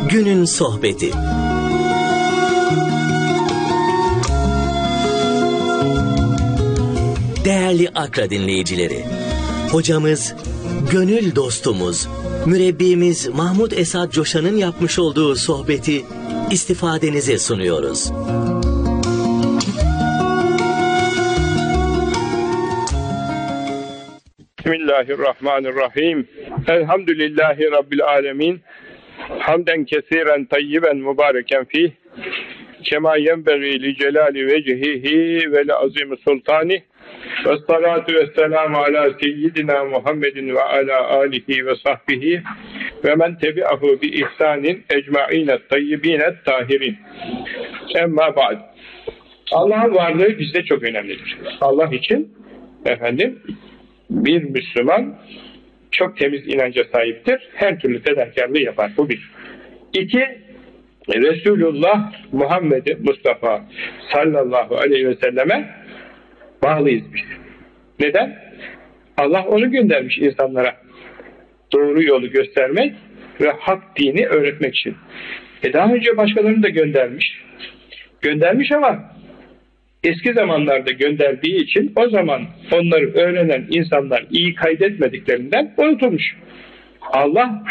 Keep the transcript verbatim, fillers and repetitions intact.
Günün sohbeti. Değerli Akra dinleyicileri, hocamız, gönül dostumuz, mürebbimiz Mahmud Esad Coşan'ın yapmış olduğu sohbeti istifadenize sunuyoruz. Bismillahirrahmanirrahim. Elhamdülillahi Rabbil alemin. Hamden kesiren tayyiben mübareken fih. Kema yenbeği li celali vecihihi ve le azim sultani. Ve salatu ve selamu ala seyyidina Muhammedin ve ala alihi ve sahbihi ve men tebi'ahu bi ihsanin ecma'ine tayyibine tahirin. Emma ba'd. Allah'ın varlığı bizde çok önemlidir. Allah için efendim bir Müslüman çok temiz inanca sahiptir. Her türlü fedakarlığı yapar. Bu bir. İki, Resulullah Muhammed Mustafa sallallahu aleyhi ve selleme bağlıyız biz. Neden? Allah onu göndermiş insanlara. Doğru yolu göstermek ve hak dini öğretmek için. E daha önce başkalarını da göndermiş. Göndermiş ama eski zamanlarda gönderdiği için o zaman onları öğrenen insanlar iyi kaydetmediklerinden unutulmuş. Allah